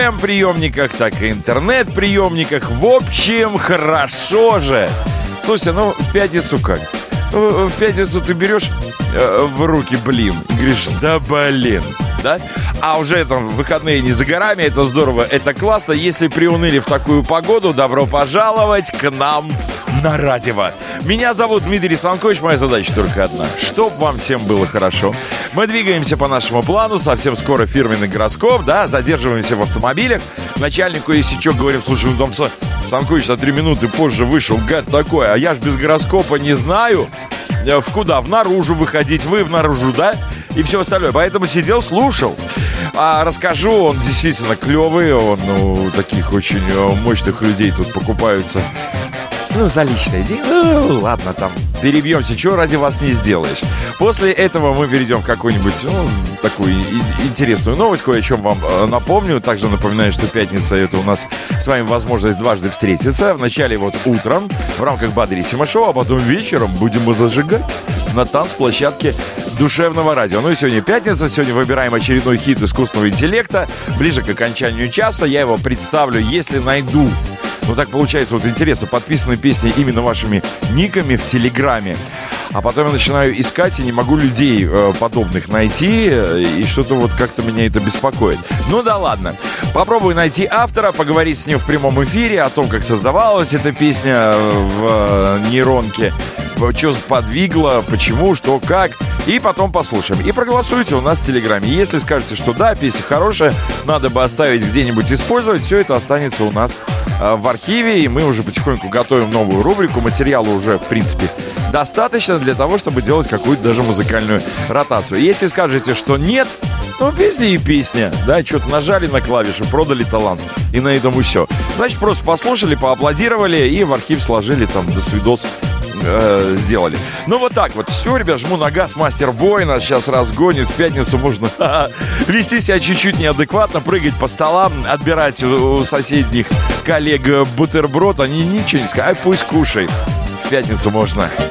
FM-приемниках, так и интернет-приемниках. В общем, хорошо же. Слушайте, ну в пятницу как? В пятницу ты берешь в руки блин и говоришь, да блин, да? А уже там выходные не за горами, это здорово, это классно. Если приуныли в такую погоду, добро пожаловать к нам на радио. Меня зовут Дмитрий Санкович, моя задача только одна. Чтоб вам всем было хорошо. Мы двигаемся по нашему плану, совсем скоро фирменный гороскоп, да, задерживаемся в автомобилях. Начальнику, если что, говорим, слушай, ну там Санкович на 3 минуты позже вышел, гад такой, а я ж без гороскопа не знаю, в куда, в наружу выходить, вы в наружу, да, и все остальное. Поэтому сидел, слушал. А расскажу, он действительно клевый, он у таких очень мощных людей тут покупаются. Ну, за личное дело. Ну, ладно, там, перебьемся, что ради вас не сделаешь. После этого мы перейдем в какую-нибудь, такую интересную новость, кое о чем вам напомню. Также напоминаю, что пятница — это у нас с вами возможность дважды встретиться. Вначале вот утром в рамках Бодрисима шоу, а потом вечером будем зажигать на танцплощадке Душевного радио. Ну и сегодня пятница, сегодня выбираем очередной хит искусственного интеллекта. Ближе к окончанию часа я его представлю, если найду. Ну так получается, вот интересно, подписаны песни именно вашими никами в Телеграме. А потом я начинаю искать и не могу людей подобных найти. И что-то вот как-то меня это беспокоит. Ну да ладно. Попробую найти автора, поговорить с ним в прямом эфире о том, как создавалась эта песня в нейронке. Что сподвигло, почему, что, как. И потом послушаем. И проголосуйте у нас в Телеграме. Если скажете, что да, песня хорошая, надо бы оставить где-нибудь использовать, все это останется у нас в архиве. И мы уже потихоньку готовим новую рубрику. Материала уже, в принципе, достаточно для того, чтобы делать какую-то даже музыкальную ротацию. Если скажете, что нет, ну, песня и песня. Да, что-то нажали на клавиши, продали талант. И на этом и все. Значит, просто послушали, поаплодировали и в архив сложили там до свидос. Сделали. Ну вот так вот. Все, ребят, жму на газ, мастер-бой нас сейчас разгонит. В пятницу можно вести себя чуть-чуть неадекватно, прыгать по столам, отбирать у соседних коллег бутерброд. Они ничего не скажут. Пусть кушай. В пятницу можно.